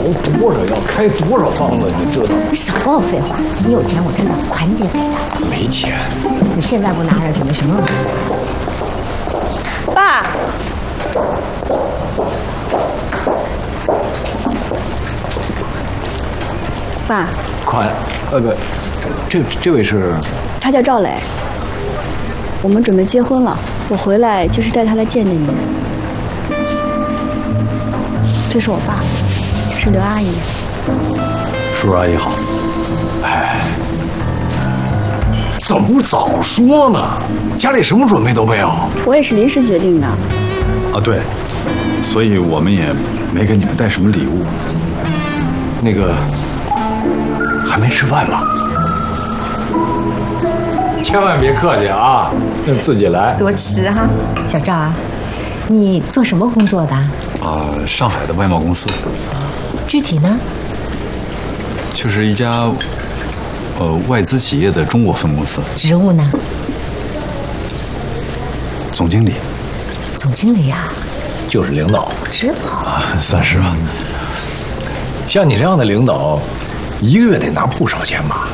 多少药，开多少方子，你知道吗？ 你少跟我废话！你有钱我知道，团结给的。 没钱。 你现在不拿着，准备什么时候？爸。 爸， 款，不，这位是？ 他叫赵磊。我们准备结婚了，我回来就是带他来见见您。这是我爸，是刘阿姨。 叔叔阿姨好。 哎，怎么不早说呢？家里什么准备都没有。 我也是临时决定的。 啊，对，所以我们也没给你们带什么礼物。 那个，还没吃饭吧？千万别客气啊，自己来。 多吃哈，小赵啊，你做什么工作的？ 上海的外贸公司。 具体呢？ 就是一家外资企业的中国分公司。 职务呢？ 总经理。 总经理呀？ 就是领导。 知道啊，算是吧。 像你这样的领导，一个月得拿不少钱吧？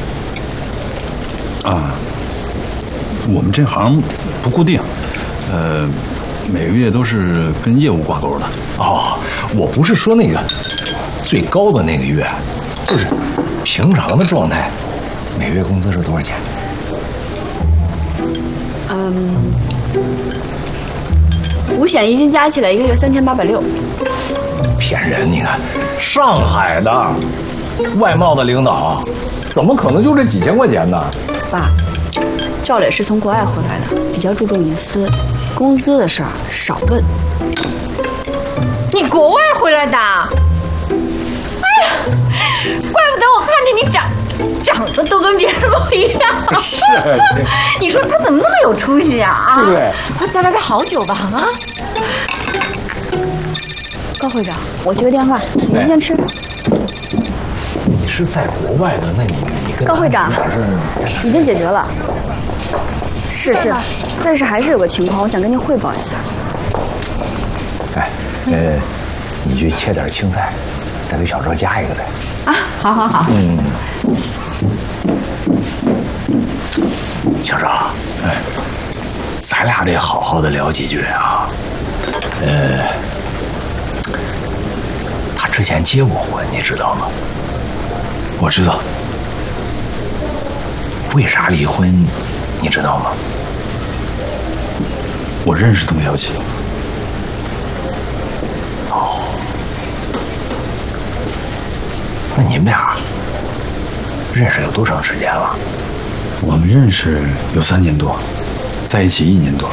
我们这行不固定，每个月都是跟业务挂钩的。 哦，我不是说那个最高的那个月，就是平常的状态，每月工资是多少钱？ 五险一金加起来1个月3860。 骗人！你看，上海的外贸的领导，怎么可能就这几千块钱呢？ 爸，赵磊是从国外回来的，比较注重隐私，工资的事儿少问。 你国外回来的？哎呀，怪不得我看着你长得都跟别人不一样。 是， 你说他怎么那么有出息啊？ 对不对？ 他在外边好久吧？啊？ 高会长，我接个电话，您先吃。 你是在国外的，那你跟高会长已经解决了。是，但是还是有个情况，我想跟您汇报一下。 哎，你去切点青菜，再给小赵加一个菜。 啊，好。 小赵，咱俩得好好的聊几句啊。他之前结过婚，你知道吗？ 我知道。 为啥离婚，你知道吗？ 我认识董小琪。 哦，那你们俩认识有多长时间了？ 我们认识有3年多，在一起1年多。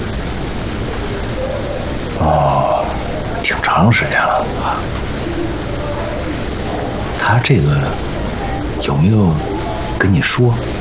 哦，挺长时间了啊。他这个有没有跟你说